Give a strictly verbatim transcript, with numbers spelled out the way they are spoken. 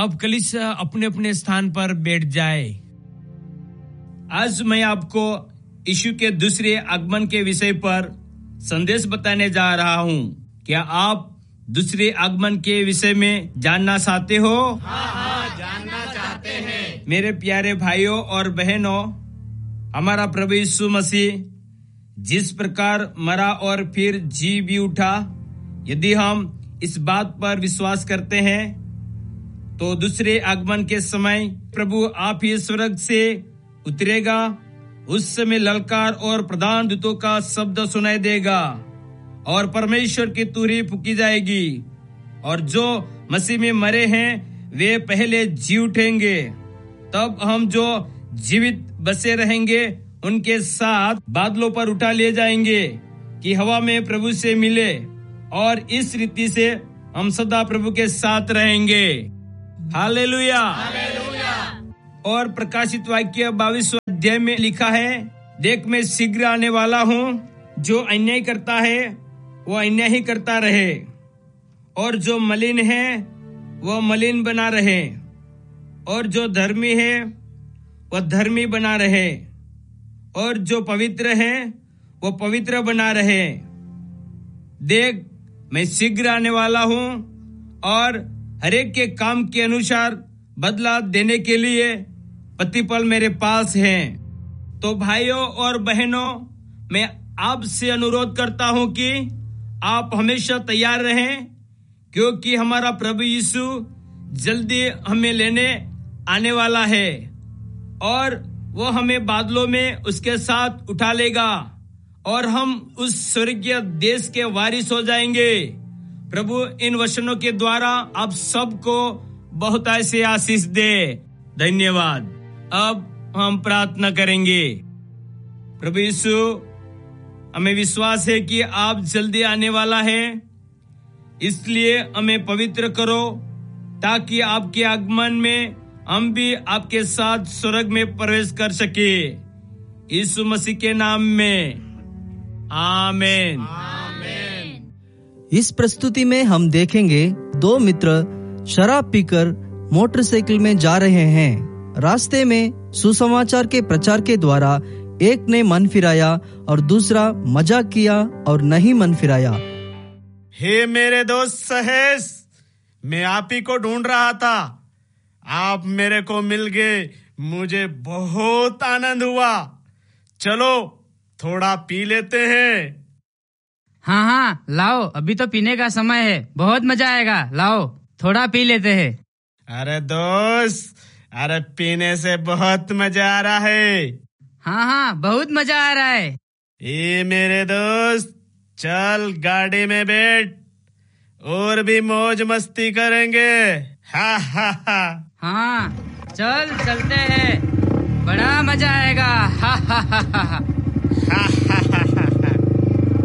अब कलीसिया अपने अपने स्थान पर बैठ जाए। आज मैं आपको यीशु के दूसरे आगमन के विषय पर संदेश बताने जा रहा हूं। क्या आप दूसरे आगमन के विषय में जानना चाहते हो? हाँ हाँ जानना चाहते हैं। मेरे प्यारे भाइयों और बहनों, हमारा प्रभु यीशु मसीह जिस प्रकार मरा और फिर जी भी उठा, यदि हम इस बात पर विश्वास करते हैं तो दूसरे आगमन के समय प्रभु आप ही स्वर्ग से उतरेगा। उस समय ललकार और प्रधान दूतों का शब्द सुनाई देगा और परमेश्वर की तुरही फूकी जाएगी, और जो मसीह में मरे हैं वे पहले जी उठेंगे। तब हम जो जीवित बचे रहेंगे उनके साथ बादलों पर उठा ले जाएंगे कि हवा में प्रभु से मिले, और इस रीति से हम सदा प्रभु के साथ रहेंगे। Hallelujah, hallelujah. और प्रकाशित वाक्य बाईसवें अध्याय में लिखा है, देख मैं शीघ्र आने वाला हूँ। जो अन्याय करता है वो अन्याय ही करता रहे, और जो मलिन है वो मलिन बना रहे, और जो धर्मी है वह धर्मी बना रहे, और जो पवित्र है वो पवित्र बना रहे। देख मैं शीघ्र आने वाला हूँ, और हरेक के काम के अनुसार बदला देने के लिए प्रतिफल मेरे पास है। तो भाइयों और बहनों, मैं आपसे अनुरोध करता हूँ कि आप हमेशा तैयार रहें, क्योंकि हमारा प्रभु यीशु जल्दी हमें लेने आने वाला है, और वो हमें बादलों में उसके साथ उठा लेगा, और हम उस स्वर्गीय देश के वारिस हो जाएंगे। प्रभु इन वचनों के द्वारा आप सबको बहुत ऐसे आशीष दे। धन्यवाद। अब हम प्रार्थना करेंगे। प्रभु यीशु, हमें विश्वास है कि आप जल्दी आने वाला है, इसलिए हमें पवित्र करो ताकि आपके आगमन में हम भी आपके साथ स्वर्ग में प्रवेश कर सके। यीशु मसीह के नाम में आमीन। आमीन। इस प्रस्तुति में हम देखेंगे दो मित्र शराब पीकर मोटरसाइकिल में जा रहे हैं। रास्ते में सुसमाचार के प्रचार के द्वारा एक ने मन फिराया और दूसरा मजाक किया और नहीं मन फिराया। हे मेरे दोस्त सहेस, मैं आप ही को ढूंढ रहा था। आप मेरे को मिल गए, मुझे बहुत आनंद हुआ। चलो थोड़ा पी लेते हैं। हाँ हाँ लाओ, अभी तो पीने का समय है, बहुत मजा आएगा। लाओ थोड़ा पी लेते हैं। अरे दोस्त, अरे पीने से बहुत मजा आ रहा है। हाँ हाँ बहुत मजा आ रहा है। ए मेरे दोस्त, चल गाड़ी में बैठ, और भी मौज मस्ती करेंगे। हा हा हा। हाँ चल चलते हैं, बड़ा मजा आएगा। हा हा हा हा। हा हा हा।